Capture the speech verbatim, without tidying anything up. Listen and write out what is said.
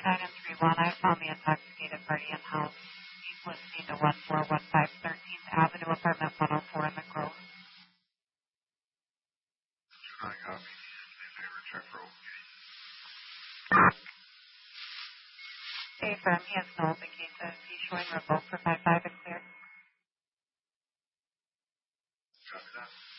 nine and three one. I found the intoxicated party in house. He's listening to one four one five thirteenth Avenue, apartment one oh four in the Grove. I copy. Favor check for okay. Hey, firm, he has no open cases. He's showing remote for five five and clear. Copy that.